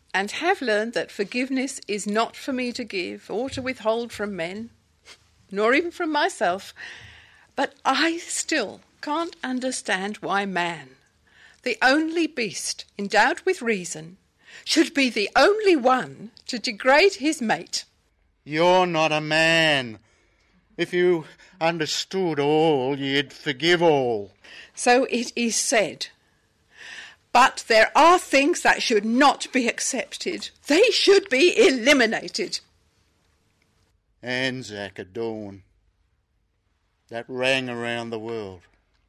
and have learned that forgiveness is not for me to give or to withhold from men, nor even from myself, but I still can't understand why man, the only beast endowed with reason, should be the only one to degrade his mate. You're not a man. If you understood all, you'd forgive all. So it is said. But there are things that should not be accepted. They should be eliminated. Anzac at dawn. That rang around the world.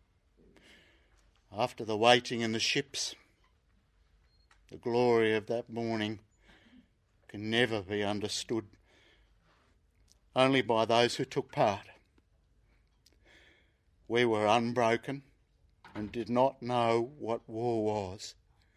After the waiting in the ships, the glory of that morning can never be understood, only by those who took part. We were unbroken and did not know what war was.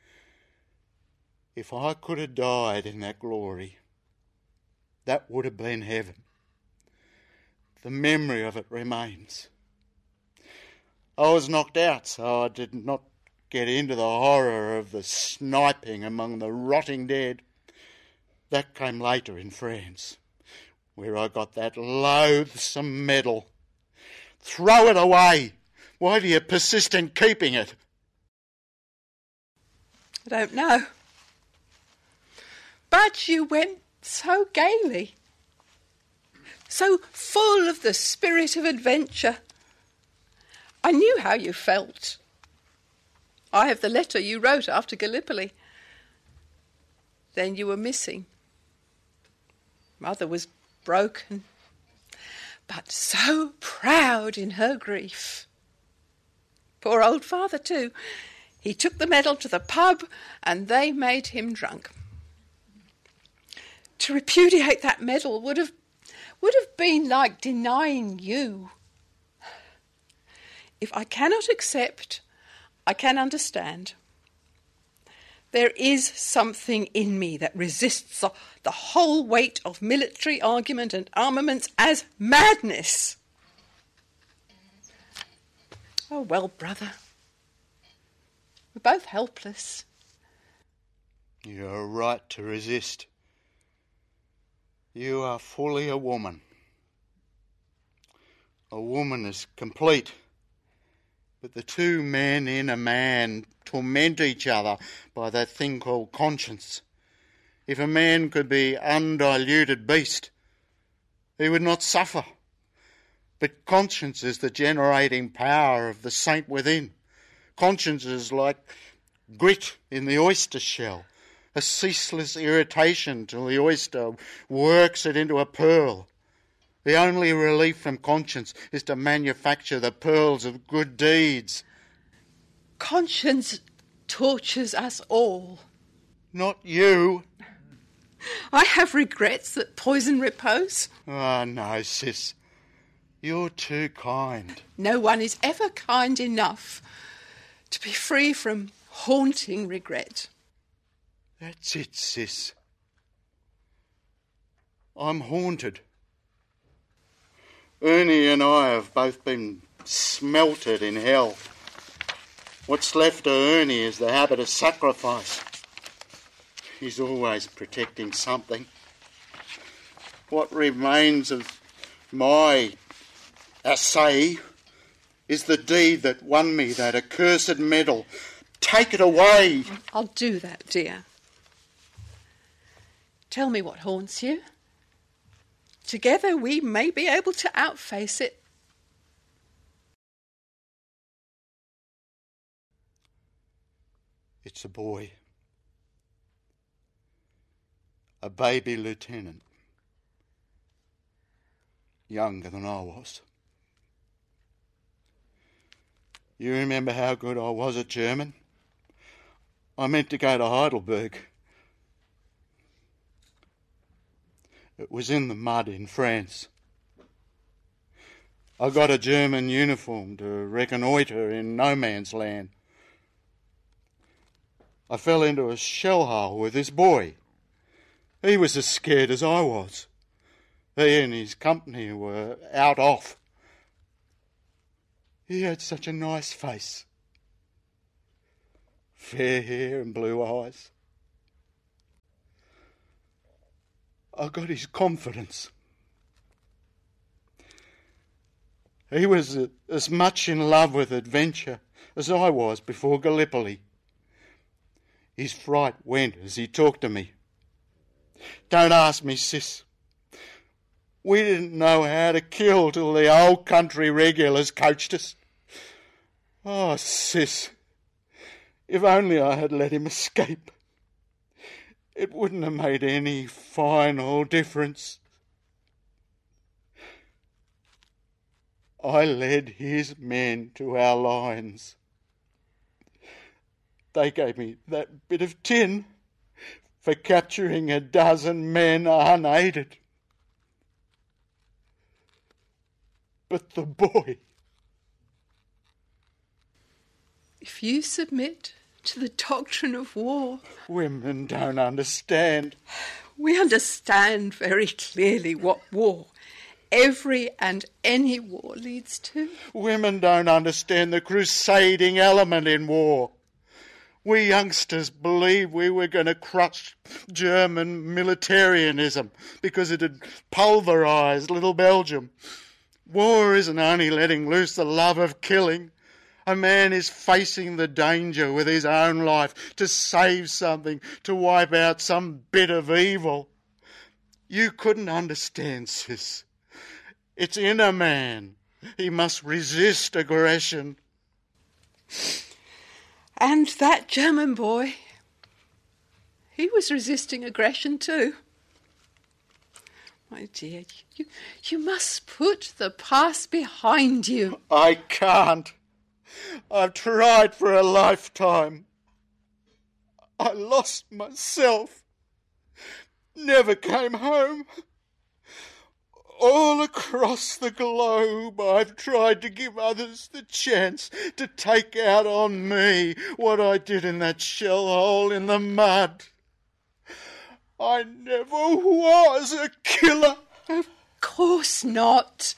If I could have died in that glory, that would have been heaven. The memory of it remains. I was knocked out, so I did not get into the horror of the sniping among the rotting dead. That came later in France, where I got that loathsome medal. Throw it away! Why do you persist in keeping it? I don't know. But you went so gaily, so full of the spirit of adventure. I knew how you felt. I have the letter you wrote after Gallipoli. Then you were missing. Mother was broken, but so proud in her grief. Poor old father, too. He took the medal to the pub and they made him drunk. To repudiate that medal would have been like denying you. If I cannot accept, I can understand. There is something in me that resists the whole weight of military argument and armaments as madness. Oh, well, brother, we're both helpless. You're right to resist. You are fully a woman. A woman is complete. But the two men in a man torment each other by that thing called conscience. If a man could be undiluted beast, he would not suffer. But conscience is the generating power of the saint within. Conscience is like grit in the oyster shell, a ceaseless irritation till the oyster works it into a pearl. The only relief from conscience is to manufacture the pearls of good deeds. Conscience tortures us all. Not you. I have regrets that poison repose. Oh, no, sis. You're too kind. No one is ever kind enough to be free from haunting regret. That's it, sis. I'm haunted. Ernie and I have both been smelted in hell. What's left of Ernie is the habit of sacrifice. He's always protecting something. What remains of my assay is the deed that won me that accursed medal. Take it away. I'll do that, dear. Tell me what haunts you. Together we may be able to outface it. It's a boy. A baby lieutenant. Younger than I was. You remember how good I was at German? I meant to go to Heidelberg. It was in the mud in France. I got a German uniform to reconnoitre in no man's land. I fell into a shell hole with this boy. He was as scared as I was. He and his company were out off. He had such a nice face. Fair hair and blue eyes. I got his confidence. He was as much in love with adventure as I was before Gallipoli. His fright went as he talked to me. Don't ask me, sis. We didn't know how to kill till the old country regulars coached us. Oh, sis, if only I had let him escape. It wouldn't have made any final difference. I led his men to our lines. They gave me that bit of tin for capturing a dozen men unaided. But the boy... If you submit to the doctrine of war... Women don't understand. We understand very clearly what war, every and any war, leads to. Women don't understand the crusading element in war. We youngsters believed we were going to crush German militarism because it had pulverised little Belgium. War isn't only letting loose the love of killing. A man is facing the danger with his own life to save something, to wipe out some bit of evil. You couldn't understand, sis. It's in a man. He must resist aggression. And that German boy, he was resisting aggression too. My dear, you must put the past behind you. I can't. I've tried for a lifetime. I lost myself. Never came home. All across the globe I've tried to give others the chance to take out on me what I did in that shell hole in the mud. I never was a killer. Of course not.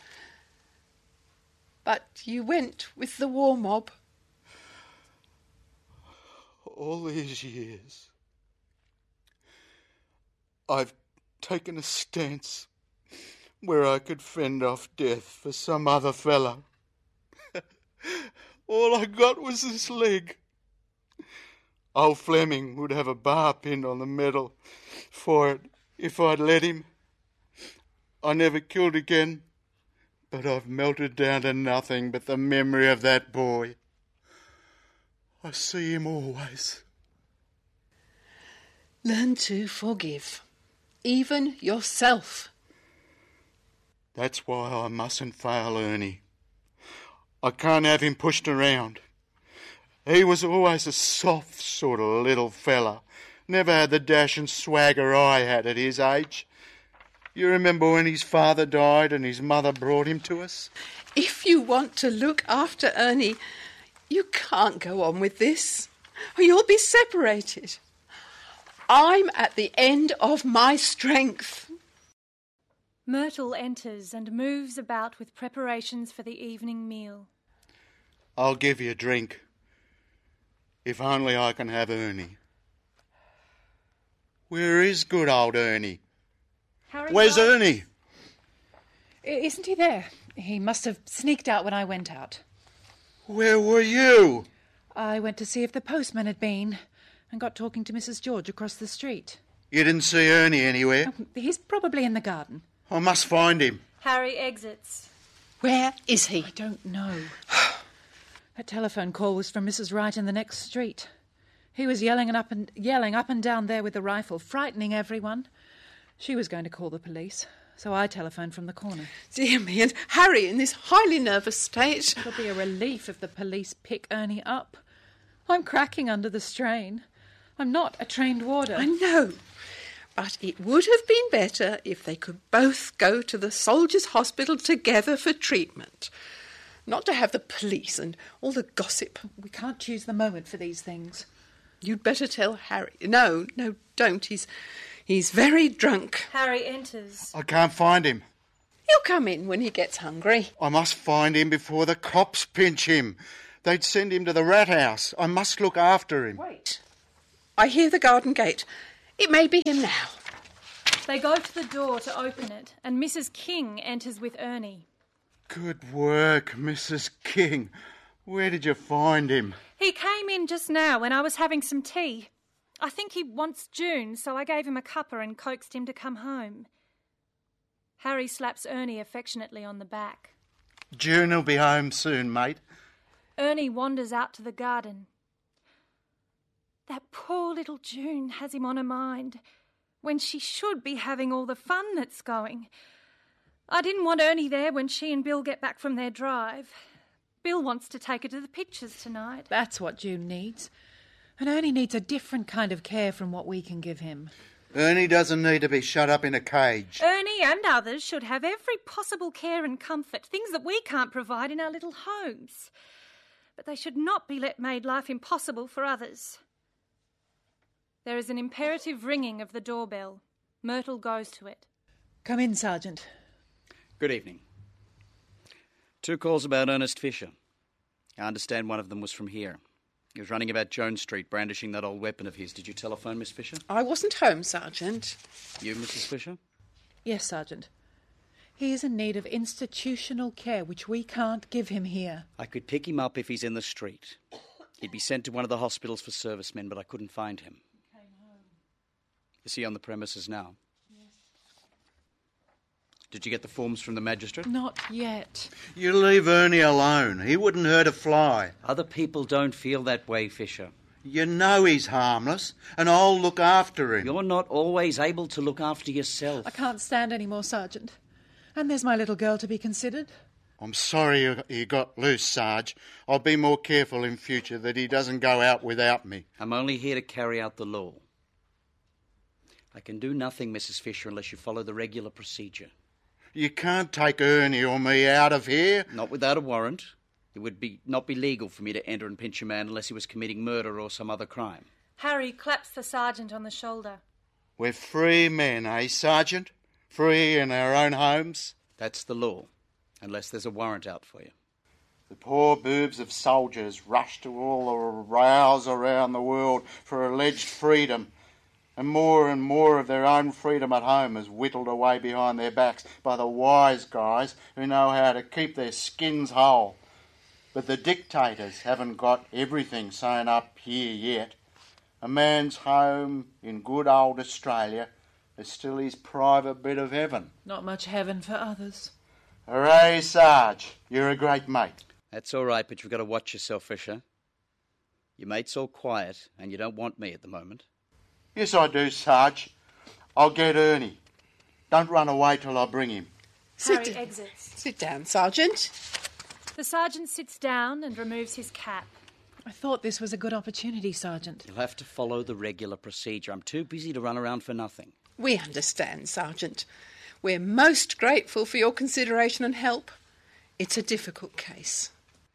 But you went with the war mob. All these years, I've taken a stance where I could fend off death for some other fella. All I got was this leg. Old Fleming would have a bar pinned on the medal for it if I'd let him. I never killed again, but I've melted down to nothing but the memory of that boy. I see him always. Learn to forgive, even yourself. That's why I mustn't fail Ernie. I can't have him pushed around. He was always a soft sort of little fella. Never had the dash and swagger I had at his age. You remember when his father died and his mother brought him to us? If you want to look after Ernie, you can't go on with this, or you'll be separated. I'm at the end of my strength. Myrtle enters and moves about with preparations for the evening meal. I'll give you a drink. If only I can have Ernie. Where is good old Ernie? Where's Ernie? Isn't he there? He must have sneaked out when I went out. Where were you? I went to see if the postman had been and got talking to Mrs. George across the street. You didn't see Ernie anywhere? He's probably in the garden. I must find him. Harry exits. Where is he? I don't know. That telephone call was from Mrs. Wright in the next street. He was yelling up and down there with the rifle, frightening everyone. She was going to call the police, so I telephoned from the corner. Dear me, and Harry in this highly nervous state. It'll be a relief if the police pick Ernie up. I'm cracking under the strain. I'm not a trained warder. I know, but it would have been better if they could both go to the soldiers' hospital together for treatment. Not to have the police and all the gossip. We can't choose the moment for these things. You'd better tell Harry. No, don't. He's very drunk. Harry enters. I can't find him. He'll come in when he gets hungry. I must find him before the cops pinch him. They'd send him to the rat house. I must look after him. Wait. I hear the garden gate. It may be him now. They go to the door to open it, and Mrs. King enters with Ernie. Good work, Mrs. King. Where did you find him? He came in just now when I was having some tea. I think he wants June, so I gave him a cuppa and coaxed him to come home. Harry slaps Ernie affectionately on the back. June will be home soon, mate. Ernie wanders out to the garden. That poor little June has him on her mind, when she should be having all the fun that's going. I didn't want Ernie there when she and Bill get back from their drive. Bill wants to take her to the pictures tonight. That's what June needs. And Ernie needs a different kind of care from what we can give him. Ernie doesn't need to be shut up in a cage. Ernie and others should have every possible care and comfort, things that we can't provide in our little homes. But they should not be made life impossible for others. There is an imperative ringing of the doorbell. Myrtle goes to it. Come in, Sergeant. Good evening. 2 calls about Ernest Fisher. I understand one of them was from here. He was running about Jones Street brandishing that old weapon of his. Did you telephone Miss Fisher? I wasn't home, Sergeant. You, Mrs. Fisher? Yes, Sergeant. He is in need of institutional care, which we can't give him here. I could pick him up if he's in the street. He'd be sent to one of the hospitals for servicemen, but I couldn't find him. Is he on the premises now? Yes. Did you get the forms from the magistrate? Not yet. You leave Ernie alone. He wouldn't hurt a fly. Other people don't feel that way, Fisher. You know he's harmless, and I'll look after him. You're not always able to look after yourself. I can't stand any more, Sergeant. And there's my little girl to be considered. I'm sorry he got loose, Sarge. I'll be more careful in future that he doesn't go out without me. I'm only here to carry out the law. I can do nothing, Mrs. Fisher, unless you follow the regular procedure. You can't take Ernie or me out of here. Not without a warrant. It would not be legal for me to enter and pinch a man unless he was committing murder or some other crime. Harry claps the sergeant on the shoulder. We're free men, eh, Sergeant? Free in our own homes. That's the law, unless there's a warrant out for you. The poor boobs of soldiers rush to all the rows around the world for alleged freedom, and more of their own freedom at home is whittled away behind their backs by the wise guys who know how to keep their skins whole. But the dictators haven't got everything sewn up here yet. A man's home in good old Australia is still his private bit of heaven. Not much heaven for others. Hooray, Sarge. You're a great mate. That's all right, but you've got to watch yourself, Fisher. Your mate's all quiet, and you don't want me at the moment. Yes, I do, Sarge. I'll get Ernie. Don't run away till I bring him. Harry exits. Sit down, Sergeant. The sergeant sits down and removes his cap. I thought this was a good opportunity, Sergeant. You'll have to follow the regular procedure. I'm too busy to run around for nothing. We understand, Sergeant. We're most grateful for your consideration and help. It's a difficult case.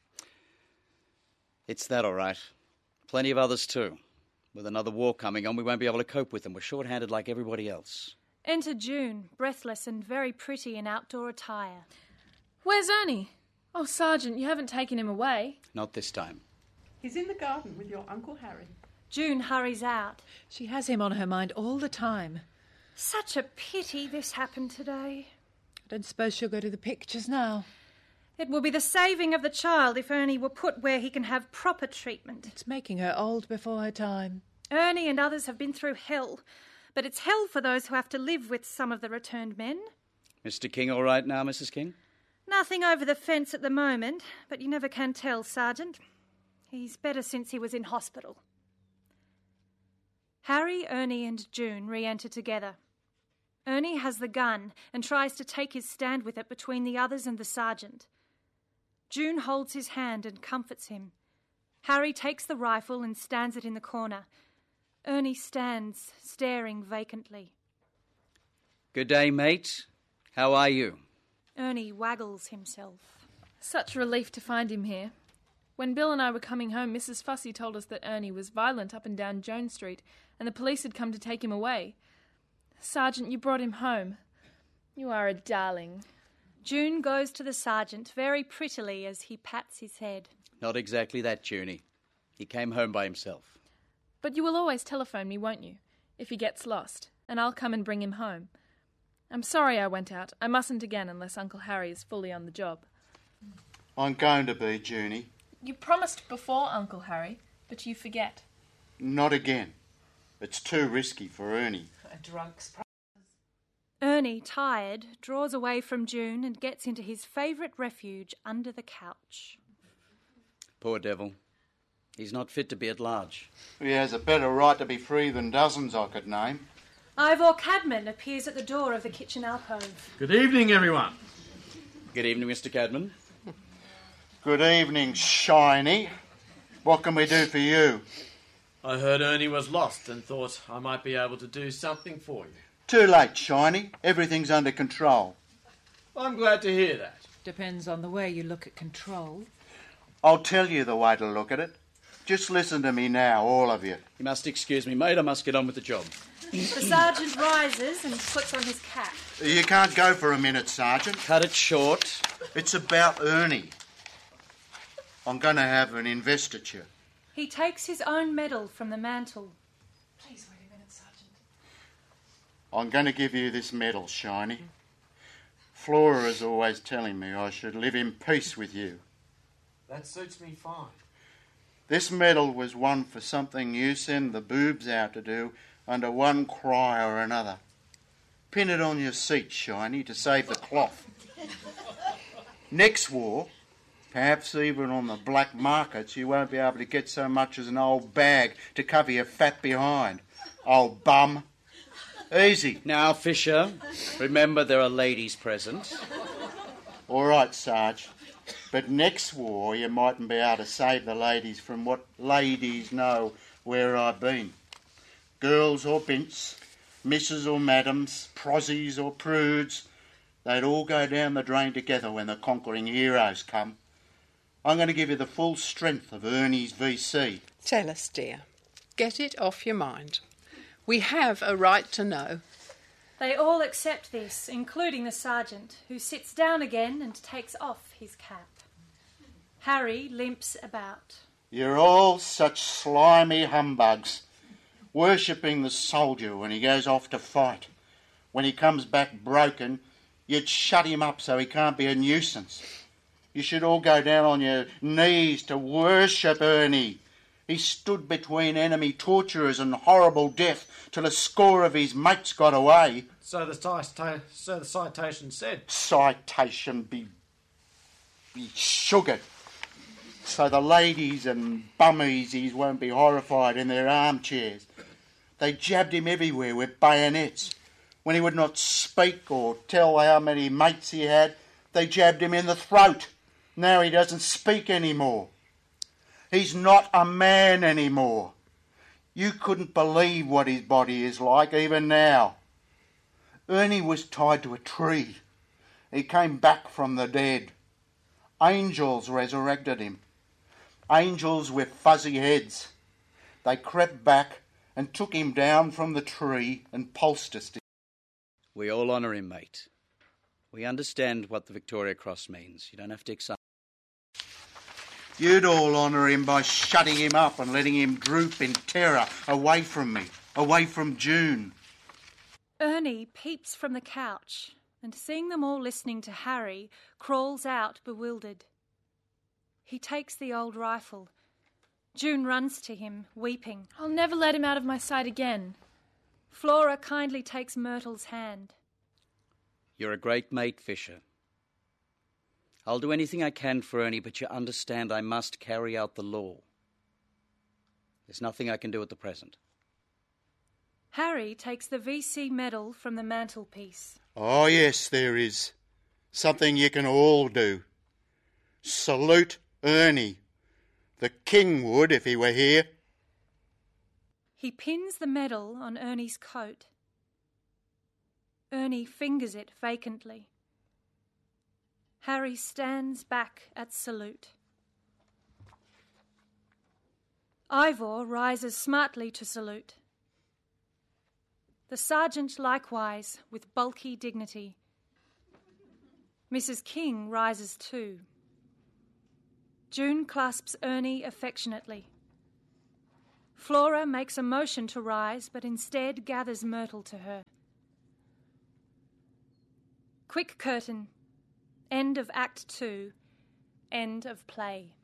It's that all right. Plenty of others too. With another war coming on, we won't be able to cope with them. We're short-handed like everybody else. Enter June, breathless and very pretty in outdoor attire. Where's Ernie? Oh, Sergeant, you haven't taken him away. Not this time. He's in the garden with your Uncle Harry. June hurries out. She has him on her mind all the time. Such a pity this happened today. I don't suppose she'll go to the pictures now. It will be the saving of the child if Ernie were put where he can have proper treatment. It's making her old before her time. Ernie and others have been through hell, but it's hell for those who have to live with some of the returned men. Mr. King all right now, Mrs. King? Nothing over the fence at the moment, but you never can tell, Sergeant. He's better since he was in hospital. Harry, Ernie and June re-enter together. Ernie has the gun and tries to take his stand with it between the others and the sergeant. June holds his hand and comforts him. Harry takes the rifle and stands it in the corner. Ernie stands, staring vacantly. Good day, mate. How are you? Ernie waggles himself. Such relief to find him here. When Bill and I were coming home, Mrs. Fussy told us that Ernie was violent up and down Jones Street, and the police had come to take him away. Sergeant, you brought him home. You are a darling. June goes to the sergeant very prettily as he pats his head. Not exactly that, Junie. He came home by himself. But you will always telephone me, won't you, if he gets lost, and I'll come and bring him home. I'm sorry I went out. I mustn't again unless Uncle Harry is fully on the job. I'm going to be, Junie. You promised before, Uncle Harry, but you forget. Not again. It's too risky for Ernie. A drunk's Ernie, tired, draws away from June and gets into his favourite refuge under the couch. Poor devil. He's not fit to be at large. He has a better right to be free than dozens I could name. Ivor Cadman appears at the door of the kitchen alcove. Good evening, everyone. Good evening, Mr. Cadman. Good evening, Shiny. What can we do for you? I heard Ernie was lost and thought I might be able to do something for you. Too late, Shiny. Everything's under control. I'm glad to hear that. Depends on the way you look at control. I'll tell you the way to look at it. Just listen to me now, all of you. You must excuse me, mate. I must get on with the job. The sergeant rises and puts on his cap. You can't go for a minute, Sergeant. Cut it short. It's about Ernie. I'm going to have an investiture. He takes his own medal from the mantle. Please wait a minute, Sergeant. I'm going to give you this medal, Shiny. Flora is always telling me I should live in peace with you. That suits me fine. This medal was won for something you send the boobs out to do under one cry or another. Pin it on your seat, Shiny, to save the cloth. Next war, perhaps even on the black markets, you won't be able to get so much as an old bag to cover your fat behind. Old bum. Easy. Now, Fisher, remember there are ladies present. All right, Sarge. But next war, you mightn't be able to save the ladies from what ladies know where I've been. Girls or bints, misses or madams, prozzies or prudes, they'd all go down the drain together when the conquering heroes come. I'm going to give you the full strength of Ernie's VC. Tell us, dear. Get it off your mind. We have a right to know. They all accept this, including the sergeant, who sits down again and takes off his cap. Harry limps about. You're all such slimy humbugs, worshipping the soldier when he goes off to fight. When he comes back broken, you'd shut him up so he can't be a nuisance. You should all go down on your knees to worship Ernie. He stood between enemy torturers and horrible death till a score of his mates got away. So the citation said. Citation be sugared. So the ladies and bummies won't be horrified in their armchairs. They jabbed him everywhere with bayonets. When he would not speak or tell how many mates he had, they jabbed him in the throat. Now he doesn't speak anymore. He's not a man anymore. You couldn't believe what his body is like even now. Ernie was tied to a tree. He came back from the dead. Angels resurrected him. Angels with fuzzy heads. They crept back and took him down from the tree and poulticed him. We all honour him, mate. We understand what the Victoria Cross means. You don't have to excite. You'd all honour him by shutting him up and letting him droop in terror away from me, away from June. Ernie peeps from the couch and, seeing them all listening to Harry, crawls out bewildered. He takes the old rifle. June runs to him, weeping. I'll never let him out of my sight again. Flora kindly takes Myrtle's hand. You're a great mate, Fisher. I'll do anything I can for Ernie, but you understand I must carry out the law. There's nothing I can do at the present. Harry takes the VC medal from the mantelpiece. Oh, yes, there is. Something you can all do. Salute Ernie. The king would if he were here. He pins the medal on Ernie's coat. Ernie fingers it vacantly. Harry stands back at salute. Ivor rises smartly to salute. The sergeant likewise, with bulky dignity. Mrs. King rises too. June clasps Ernie affectionately. Flora makes a motion to rise, but instead gathers Myrtle to her. Quick curtain. End of Act 2. End of play.